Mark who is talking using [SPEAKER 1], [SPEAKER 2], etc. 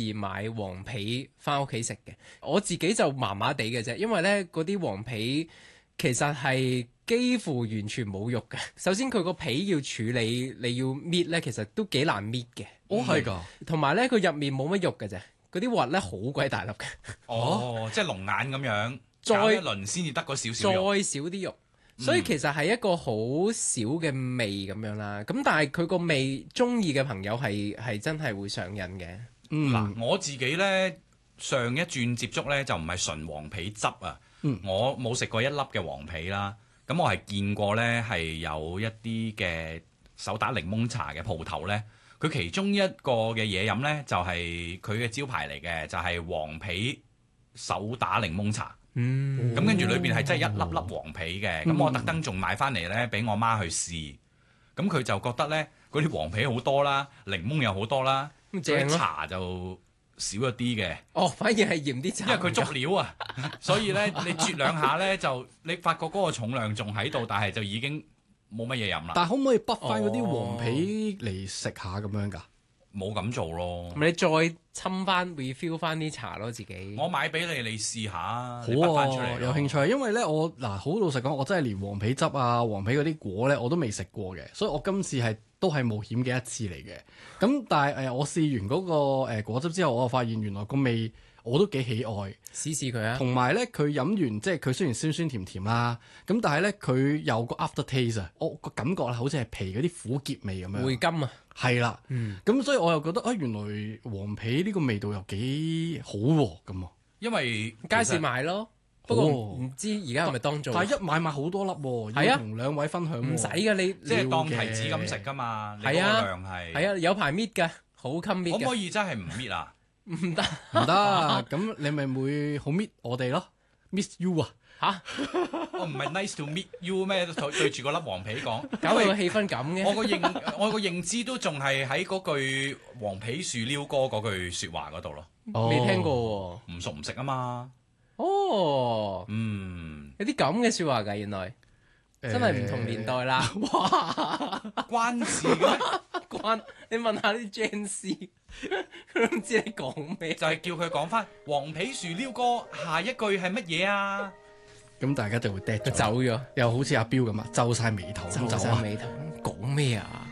[SPEAKER 1] 意買黃皮翻屋企食嘅。我自己就麻麻地嘅啫，因為咧嗰啲黃皮其實係幾乎完全冇肉嘅。首先佢個皮要處理，你要搣咧，其實都幾難搣嘅。
[SPEAKER 2] 哦，係㗎。
[SPEAKER 1] 同埋咧，佢入面冇乜肉嘅啫，嗰啲核咧好鬼大粒嘅。
[SPEAKER 3] 哦，即係龍眼咁樣，
[SPEAKER 1] 再
[SPEAKER 3] 搞一輪先至得嗰少少肉。
[SPEAKER 1] 再少啲肉，所以其實係一個好少嘅味咁樣啦。咁但係佢個味中意嘅朋友係真係會上癮嘅。
[SPEAKER 3] 嗱，我自己呢，上一轉接觸呢，就唔係純黃皮汁啊，我冇食過一粒嘅黃皮啦。咁我係見過呢，係有一啲嘅手打檸檬茶嘅鋪頭呢，佢其中一個嘅嘢飲呢，就係佢嘅招牌嚟嘅，就係黃皮手打檸檬茶。咁跟住裏邊係真係一粒粒黃皮嘅，咁我特登仲買翻嚟呢，俾我媽去試。咁佢就覺得呢，嗰啲黃皮好多啦，檸檬又好多啦，
[SPEAKER 1] 咁正咯。
[SPEAKER 3] 茶就少一啲嘅。
[SPEAKER 1] 哦，反而係鹽啲茶，
[SPEAKER 3] 因為佢足料啊，所以咧你啜兩下咧就你發覺嗰個重量仲喺度，但係就已經冇乜嘢飲啦。
[SPEAKER 2] 但係可唔可以剝翻嗰啲黃皮嚟食下咁樣㗎？
[SPEAKER 3] 冇咁做咯。
[SPEAKER 1] 你再侵翻 refill 翻啲茶咯，自己。
[SPEAKER 3] 我買俾你，你試下。
[SPEAKER 2] 好
[SPEAKER 3] 你剝翻出
[SPEAKER 2] 啊，
[SPEAKER 3] 嚟咯。
[SPEAKER 2] 有興趣，因為咧我好老實講，我真係連黃皮汁啊、黃皮嗰啲果咧我都未食過嘅，所以我今次都係冒險嘅一次嚟嘅。咁但係我試完嗰個果汁之後，我就發現原來個味我都幾喜愛。
[SPEAKER 1] 試試佢啊！
[SPEAKER 2] 同埋咧，佢飲完即係佢雖然酸酸甜甜啦，咁但係咧佢有個 after taste 啊，我個感覺咧好似係皮嗰啲苦澀味咁樣。
[SPEAKER 1] 回甘啊！
[SPEAKER 2] 係啦，咁所以我又覺得原來黃皮呢個味道又幾好喎咁啊！
[SPEAKER 3] 因為
[SPEAKER 1] 街市買咯，不過唔知而家係咪當造？
[SPEAKER 2] 但係一買好多粒喎，
[SPEAKER 1] 係啊
[SPEAKER 2] 要同兩位分享喎。
[SPEAKER 1] 唔使㗎，你
[SPEAKER 3] 即係當提子咁食噶嘛。
[SPEAKER 1] 係啊，
[SPEAKER 3] 你嗰個量係。
[SPEAKER 1] 係啊，有排搣㗎，好襟搣
[SPEAKER 3] 可唔可
[SPEAKER 1] 㗎。
[SPEAKER 3] 以真係唔搣啊？
[SPEAKER 1] 唔得，
[SPEAKER 2] 唔得，咁你咪會好搣我哋咯，miss you 啊！
[SPEAKER 1] 嚇，
[SPEAKER 3] 我唔係 nice to meet you 咩？對住個粒黃皮講，
[SPEAKER 1] 搞到個氣氛咁嘅。
[SPEAKER 3] 我個認知都仲係喺嗰句黃皮樹撩哥嗰句説話嗰度咯。
[SPEAKER 1] 未聽過
[SPEAKER 3] 唔熟唔食啊嘛。
[SPEAKER 1] 喎。哦，有啲咁嘅説話㗎，原來真係唔同年代啦。
[SPEAKER 3] 關事嘅咩？
[SPEAKER 1] 關你問下啲 Gen Z，佢都唔知你講咩。
[SPEAKER 3] 就係叫佢講翻黃皮樹撩哥下一句係乜嘢啊？
[SPEAKER 2] 咁大家就會 dead 咗，
[SPEAKER 1] 佢走咗，
[SPEAKER 2] 又好似阿彪咁啊，皺晒眉頭咁
[SPEAKER 1] 皺
[SPEAKER 2] 走啊！
[SPEAKER 1] 晒眉頭，講咩啊？